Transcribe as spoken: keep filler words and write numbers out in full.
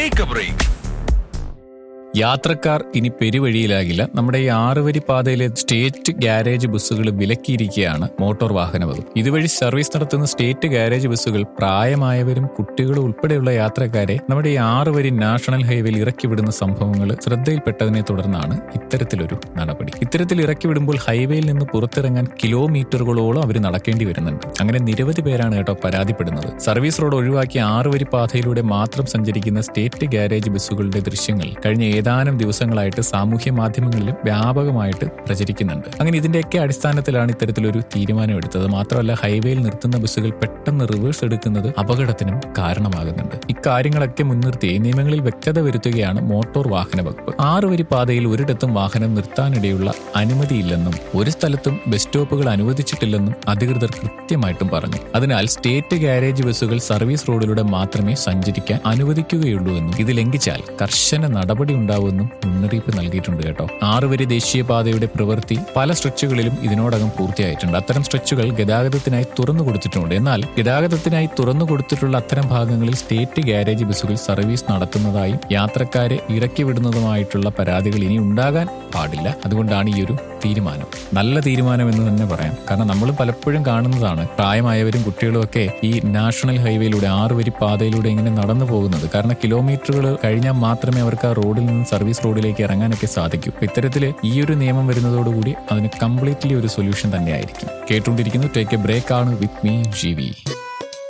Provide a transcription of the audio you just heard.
Take A break. യാത്രക്കാർ ഇനി പെരുവഴിയിലാകില്ല. നമ്മുടെ ഈ ആറുവരി പാതയിലെ സ്റ്റേറ്റ് ഗാരേജ് ബസ്സുകൾ വിലക്കിയിരിക്കുകയാണ് മോട്ടോർ വാഹന വകുപ്പ്. ഇതുവഴി സർവീസ് നടത്തുന്ന സ്റ്റേറ്റ് ഗാരേജ് ബസ്സുകൾ പ്രായമായവരും കുട്ടികളും ഉൾപ്പെടെയുള്ള യാത്രക്കാരെ നമ്മുടെ ഈ ആറുവരി നാഷണൽ ഹൈവേയിൽ ഇറക്കിവിടുന്ന സംഭവങ്ങൾ ശ്രദ്ധയിൽപ്പെട്ടതിനെ തുടർന്നാണ് ഇത്തരത്തിലൊരു നടപടി. ഇത്തരത്തിൽ ഇറക്കിവിടുമ്പോൾ ഹൈവേയിൽ നിന്ന് പുറത്തിറങ്ങാൻ കിലോമീറ്ററുകളോളം അവർ നടക്കേണ്ടി വരുന്നുണ്ട്. അങ്ങനെ നിരവധി പേരാണ് കേട്ടോ പരാതിപ്പെടുന്നത്. സർവീസ് റോഡ് ഒഴിവാക്കി ആറുവരി പാതയിലൂടെ മാത്രം സഞ്ചരിക്കുന്ന സ്റ്റേറ്റ് ഗാരേജ് ബസ്സുകളുടെ ദൃശ്യങ്ങൾ കഴിഞ്ഞ ഏതാനും ദിവസങ്ങളായിട്ട് സാമൂഹ്യ മാധ്യമങ്ങളിലും വ്യാപകമായിട്ട് പ്രചരിക്കുന്നുണ്ട്. അങ്ങനെ ഇതിന്റെയൊക്കെ അടിസ്ഥാനത്തിലാണ് ഇത്തരത്തിലൊരു തീരുമാനം എടുത്തത്. മാത്രമല്ല, ഹൈവേയിൽ നിർത്തുന്ന ബസ്സുകൾ പെട്ടെന്ന് റിവേഴ്സ് എടുക്കുന്നത് അപകടത്തിനും കാരണമാകുന്നുണ്ട്. ഇക്കാര്യങ്ങളൊക്കെ മുൻനിർത്തി നിയമങ്ങളിൽ വ്യക്തത വരുത്തുകയാണ് മോട്ടോർ വാഹന വകുപ്പ്. ആറുവരി പാതയിൽ ഒരിടത്തും വാഹനം നിർത്താനിടയുള്ള അനുമതിയില്ലെന്നും ഒരു സ്ഥലത്തും ബസ് സ്റ്റോപ്പുകൾ അനുവദിച്ചിട്ടില്ലെന്നും അധികൃതർ കൃത്യമായിട്ടും പറഞ്ഞു. അതിനാൽ സ്റ്റേറ്റ് ഗാരേജ് ബസ്സുകൾ സർവീസ് റോഡിലൂടെ മാത്രമേ സഞ്ചരിക്കാൻ അനുവദിക്കുകയുള്ളൂ എന്നും ഇത് ലംഘിച്ചാൽ കർശന നടപടി ഉണ്ടാവുമെന്നും മുന്നറിയിപ്പ് നൽകിയിട്ടുണ്ട് കേട്ടോ. ആറുവരി ദേശീയപാതയുടെ പ്രവൃത്തി പല സ്ട്രെച്ചുകളിലും ഇതിനോടകം പൂർത്തിയായിട്ടുണ്ട്. അത്തരം സ്ട്രെച്ചുകൾ ഗതാഗതത്തിനായി തുറന്നു കൊടുത്തിട്ടുണ്ട്. എന്നാൽ ഗതാഗതത്തിനായി തുറന്നു കൊടുത്തിട്ടുള്ള അത്തരം ഭാഗങ്ങളിൽ സ്റ്റേറ്റ് ഗാരേജ് ബസ്സുകൾ സർവീസ് നടത്തുന്നതായും യാത്രക്കാരെ ഇറക്കിവിടുന്നതുമായിട്ടുള്ള പരാതികൾ ഇനി ഉണ്ടാകാൻ പാടില്ല. അതുകൊണ്ടാണ് ഈ ഒരു തീരുമാനം. നല്ല തീരുമാനം എന്ന് തന്നെ പറയാം. കാരണം നമ്മൾ പലപ്പോഴും കാണുന്നതാണ് പ്രായമായവരും കുട്ടികളും ഒക്കെ ഈ നാഷണൽ ഹൈവേയിലൂടെ ആറുവരി പാതയിലൂടെ ഇങ്ങനെ നടന്നു പോകുന്നത്. കാരണം കിലോമീറ്ററുകൾ കഴിഞ്ഞാൽ മാത്രമേ അവർക്ക് ആ റോഡിൽ നിന്ന് സർവീസ് റോഡിലേക്ക് ഇറങ്ങാനൊക്കെ സാധിക്കൂ. ഇത്തരത്തിൽ ഈ ഒരു നിയമം വരുന്നതോടുകൂടി അതിന് കംപ്ലീറ്റ്ലി ഒരു സൊല്യൂഷൻ തന്നെയായിരിക്കും. കേട്ടുകൊണ്ടിരിക്കുന്നു ടേക്ക് എ ബ്രേക്ക് ആണ് വിത്ത് മീ ജി വി.